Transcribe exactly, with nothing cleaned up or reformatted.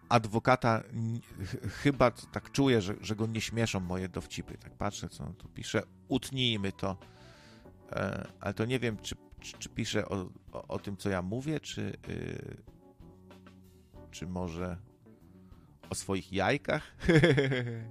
adwokata ch- chyba tak czuję, że, że go nie śmieszą moje dowcipy. Tak patrzę, co on tu pisze. Utnijmy to. E, ale to nie wiem, czy, czy, czy pisze o, o, o tym, co ja mówię, czy, yy, czy może o swoich jajkach?